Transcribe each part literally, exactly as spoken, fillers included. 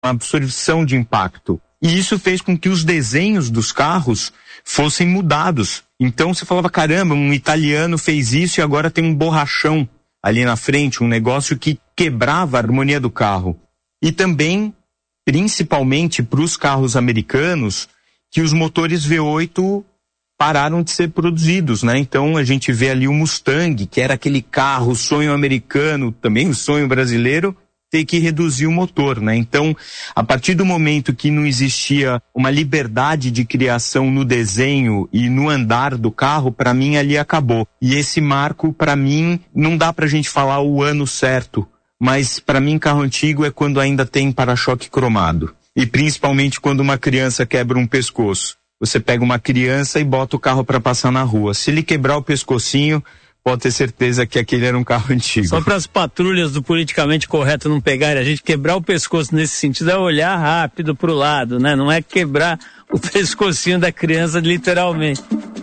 absorção de impacto. E isso fez com que os desenhos dos carros fossem mudados. Então você falava, caramba, um italiano fez isso e agora tem um borrachão ali na frente, um negócio que quebrava a harmonia do carro. E também, principalmente para os carros americanos, que os motores V oito pararam de ser produzidos, né? Então a gente vê ali o Mustang, que era aquele carro, sonho americano, também o sonho brasileiro, ter que reduzir o motor, né? Então, a partir do momento que não existia uma liberdade de criação no desenho e no andar do carro, para mim ali acabou. E esse marco, para mim, não dá pra gente falar o ano certo, mas para mim carro antigo é quando ainda tem para-choque cromado. E principalmente quando uma criança quebra um pescoço. Você pega uma criança e bota o carro para passar na rua. Se ele quebrar o pescocinho, pode ter certeza que aquele era um carro antigo. Só para as patrulhas do politicamente correto não pegarem a gente, quebrar o pescoço nesse sentido é olhar rápido pro lado, né? Não é quebrar o pescocinho da criança literalmente.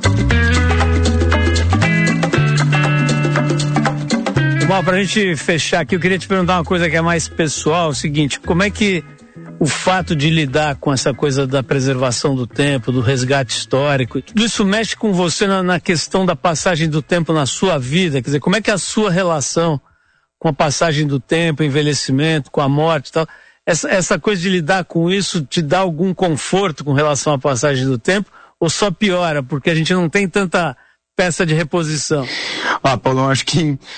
Bom, pra gente fechar aqui, eu queria te perguntar uma coisa que é mais pessoal, o seguinte, como é que o fato de lidar com essa coisa da preservação do tempo, do resgate histórico, tudo isso mexe com você na, na questão da passagem do tempo na sua vida? Quer dizer, como é que é a sua relação com a passagem do tempo, envelhecimento, com a morte e tal? Essa, essa coisa de lidar com isso te dá algum conforto com relação à passagem do tempo ou só piora, porque a gente não tem tanta peça de reposição? Ah, Paulo, acho que